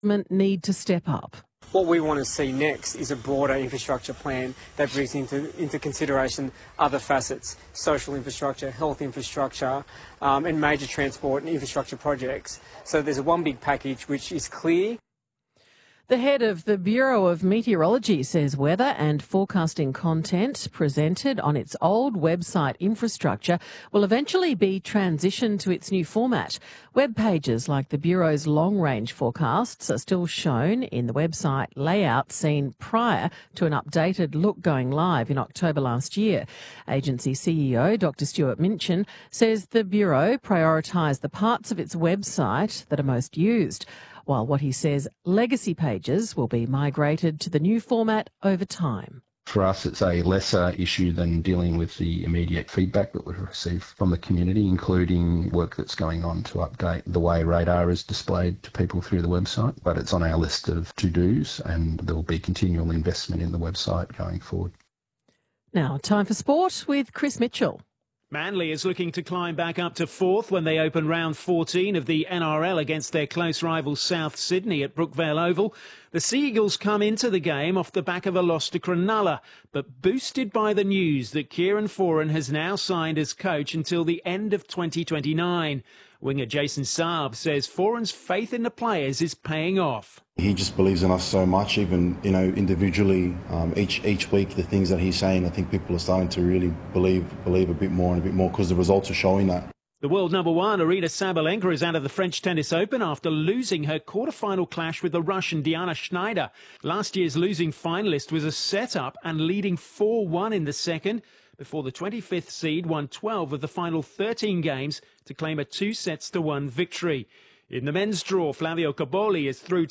need to step up. What we want to see next is a broader infrastructure plan that brings into consideration other facets: social infrastructure, health infrastructure, and major transport and infrastructure projects. So there's one big package which is clear. The head of the Bureau of Meteorology says weather and forecasting content presented on its old website infrastructure will eventually be transitioned to its new format. Web pages like the Bureau's long-range forecasts are still shown in the website layout seen prior to an updated look going live in October last year. Agency CEO Dr Stuart Minchin says the Bureau prioritised the parts of its website that are most used, while what he says legacy pages will be migrated to the new format over time. For us, it's a lesser issue than dealing with the immediate feedback that we've received from the community, including work that's going on to update the way radar is displayed to people through the website. But it's on our list of to-dos, and there will be continual investment in the website going forward. Now, time for sport with Chris Mitchell. Manly is looking to climb back up to fourth when they open round 14 of the NRL against their close rival South Sydney at Brookvale Oval. The Sea Eagles come into the game off the back of a loss to Cronulla, but boosted by the news that Kieran Foran has now signed as coach until the end of 2029. Winger Jason Saab says Foran's faith in the players is paying off. He just believes in us so much, even individually. Each week, the things that he's saying, I think people are starting to really believe a bit more because the results are showing that. The world number one, Aryna Sabalenka, is out of the French Tennis Open after losing her quarter-final clash with the Russian Diana Schneider. Last year's losing finalist was a set-up and leading 4-1 in the second before the 25th seed won 12 of the final 13 games to claim a 2-1 victory. In the men's draw, Flavio Cobolli is through to